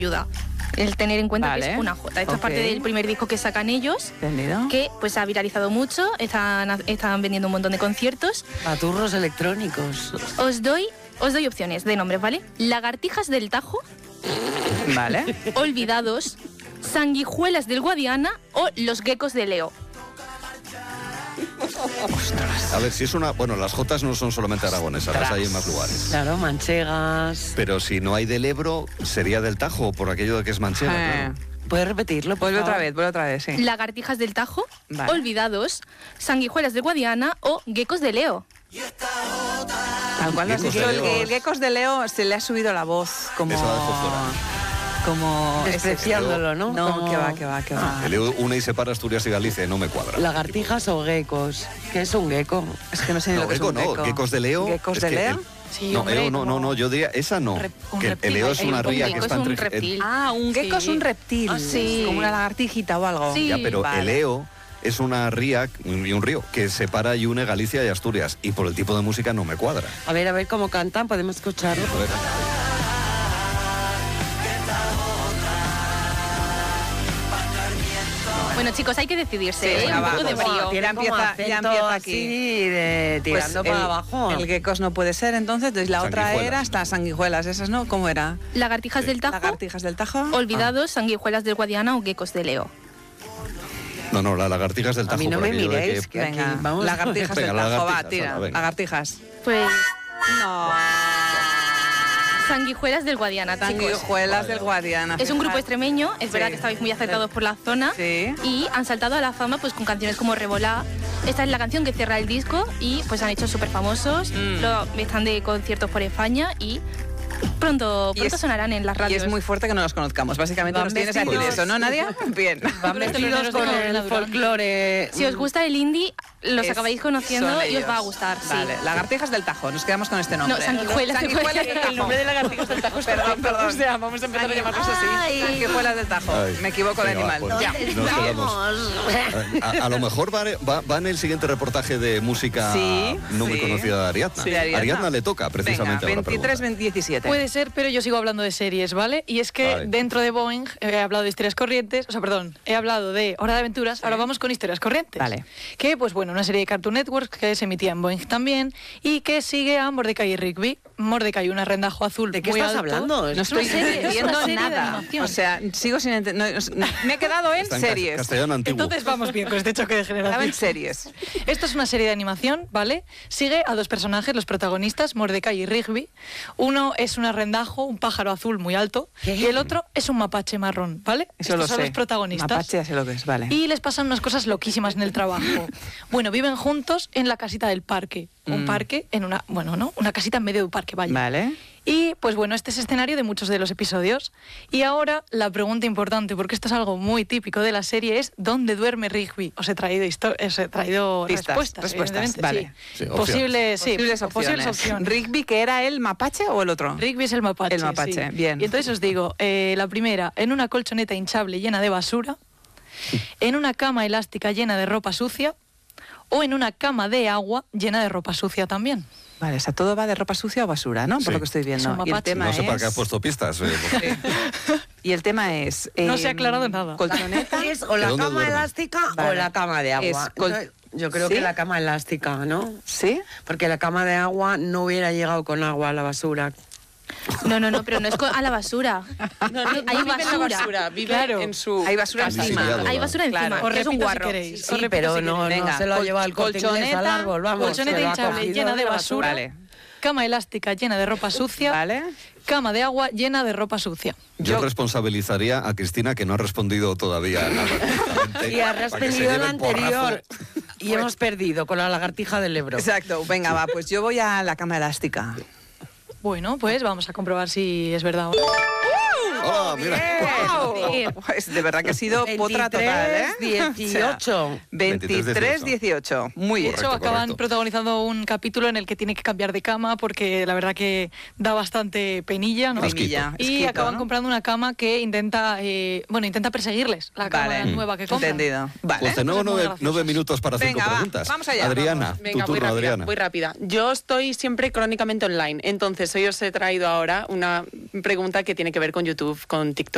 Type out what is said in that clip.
ayuda. El tener en cuenta que es una J. Esto es parte del primer disco que sacan ellos. ¿Entendido? Que pues ha viralizado mucho, están vendiendo un montón de conciertos. Paturros electrónicos. Os doy opciones de nombres, ¿vale? Lagartijas del Tajo. Vale. Olvidados, Sanguijuelas del Guadiana o Los Geckos de Leo. A ver, si es una... Bueno, las Jotas no son solamente aragonesas, las hay en más lugares. Claro, manchegas. Pero si no hay del Ebro, sería del Tajo, por aquello de que es manchega, claro. ¿Puedes repetirlo, por Vuelve favor? otra vez, sí. Lagartijas del Tajo, Vale. Olvidados, Sanguijuelas del Guadiana o Geckos de Leo. Tal cual lo has Geckos dicho. de Leo. El Geckos de Leo se le ha subido la voz como... Eso la dejo fuera. Como... Despreciándolo, ¿no? No, Como- que va. El Ebro une y separa Asturias y Galicia, no me cuadra. Lagartijas o geckos. ¿Qué es un gecko? Es que no sé ni No, lo que es gecko un no, gecko. geckos de Leo. ¿Geckos es de que Leo? Sí, No, hombre, no, yo diría, esa no. un Que reptil. el Leo es una Un ría que gecko está es un entre... reptil. Ah, un gecko Sí. es un reptil. Ah, sí. Como una lagartijita o algo. Sí. Ya, pero Vale. el Leo es una ría y un río que separa y une Galicia y Asturias. Y por el tipo de música no me cuadra. A ver cómo cantan, podemos escucharlo. A ver. Bueno, chicos, hay que decidirse, Sí, ¿eh? venga, Un poco va. de brío. Tiene Ya como empieza acento aquí. así de tirando Pues para abajo. El geckos no puede ser, entonces la otra Sanguijuelas. era hasta sanguijuelas, esas no, ¿cómo era? Lagartijas del Tajo, Lagartijas del Tajo. Olvidados, Sanguijuelas del Guadiana o Geckos de Leo. No, las lagartijas del A Tajo. mí no por me aquello de miréis, que- que aquí Venga, vamos. lagartijas Venga, del Tajo, va, lagartijas, tira. anda, venga. Lagartijas. Pues No. Sanguijuelas del Guadiana, chicos. Sanguijuelas del Guadiana. Es un grupo fíjate. extremeño, es verdad Sí. que estabais muy acertados por la zona Sí. y han saltado a la fama pues con canciones como Revolá. Esta es la canción que cierra el disco y pues han hecho súper famosos, están de conciertos por España y pronto Y es- sonarán en las Y radios. es muy fuerte que no los conozcamos. Básicamente Van nos tienes a decir vestidos- eso, ¿no, Nadia? Bien. Van vestidos con el folclore. Si os gusta el indie, los Es- acabáis conociendo son y os va a ellos. gustar. Sí. Vale, lagartijas del Tajo, nos quedamos con este nombre. No, sanguijuelas del Sanguijuelas del Tajo. El nombre de lagartijas del Tajo es Perdón, perfecto. perdón. O sea, vamos a empezar a llamarlos así. Sanguijuelas del Tajo. Ay. Me equivoco de Venga, va, animal. pues, Ya. nos quedamos. A lo mejor va en el siguiente reportaje de música Sí, no muy sí. conocida de Ariadna. Sí, de Ariadna. Le toca precisamente Venga, ahora 23, pregunta. 17. Puede ser, pero yo sigo hablando de series, ¿vale? Y es que Vale. dentro de Boeing he hablado de historias corrientes, he hablado de Hora de Aventuras, ahora vamos con historias corrientes. Vale. Que, pues bueno, una serie de Cartoon Network que se emitía en Boeing también y que sigue a Mordecai y Rigby. Mordecai, un arrendajo azul ¿De qué muy estás alto. hablando? No Es estoy una serie. entendiendo serie de nada. animación. O sea, sigo sin entender. Me he quedado en Está en series. castellano antiguo. Entonces vamos bien con este choque de Estaba generación. en series. Esto es una serie de animación, ¿vale? Sigue a dos personajes, los protagonistas, Mordecai y Rigby. Uno es un arrendajo, un pájaro azul muy alto, ¿Qué? y el otro es un mapache marrón, ¿vale? Eso Estos lo son sé. los protagonistas. Mapache, ya sé lo que es, vale. Y les pasan unas cosas loquísimas en el trabajo. Bueno, viven juntos en la casita del parque. Un parque en una... Bueno, ¿no? Una casita en medio de un parque, vaya. Vale. Y, pues bueno, este es escenario de muchos de los episodios. Y ahora, la pregunta importante, porque esto es algo muy típico de la serie, es ¿dónde duerme Rigby? Os he traído, Pistas, respuestas, evidentemente, vale. Sí, sí. Posibles Posibles opciones. ¿Rigby, que era el mapache o el otro? Rigby es el mapache. El mapache, sí. bien. Y entonces os digo, la primera, en una colchoneta hinchable llena de basura, en una cama elástica llena de ropa sucia, o en una cama de agua llena de ropa sucia también. Vale, o sea, todo va de ropa sucia o basura, ¿no? Por Sí. lo que estoy viendo. Es un Y el mapache. tema No sé para qué has es... puesto pistas. Y el tema es... No se ha aclarado nada. Colchoneta. ¿Es o la ¿De dónde cama duerme? elástica Vale. o la cama de agua? Es col- Entonces, yo creo ¿Sí? que la cama elástica, ¿no? ¿Sí? Porque la cama de agua no hubiera llegado con agua a la basura. No, pero no es a la basura. Hay basura. vive Claro. en su... Hay basura Casi encima. sellado. Hay basura encima. Claro. Os Es un repito si guarro. queréis. Sí, pero no Venga, se lo ha llevado el Corte Inglés al colchoneta, árbol, vamos. colchoneta se lo ha hinchable cogido llena de la basura. Vale. Cama elástica llena de ropa sucia, Vale. cama de agua llena de ropa sucia. Yo responsabilizaría a Cristina, que no ha respondido todavía nada. Y has Para que se respondido lleve la el porrazo. anterior. Y hemos perdido con la lagartija del Ebro. Exacto. Venga, va, pues yo voy a la cama elástica. Bueno, pues vamos a comprobar si es verdad o no. ¡Hola, mira! ¡Wow! Pues de verdad que ha sido potra total, ¿eh? 18. 23, 18. Muy De bien. hecho, Correcto, acaban correcto. protagonizando un capítulo en el que tiene que cambiar de cama porque la verdad que da bastante penilla, ¿no? Pinilla, Y esquito, acaban ¿no? comprando una cama que intenta perseguirles, la cama Vale. nueva que compran. Entendido. Vale. Pues tenemos Cosas muy graciosas. 9 minutos para 5 Venga, va, preguntas. vamos allá. Adriana, Venga, tu muy turno, rápida, Adriana. muy rápida. Yo estoy siempre crónicamente online, entonces hoy os he traído ahora una pregunta que tiene que ver con YouTube, con TikTok.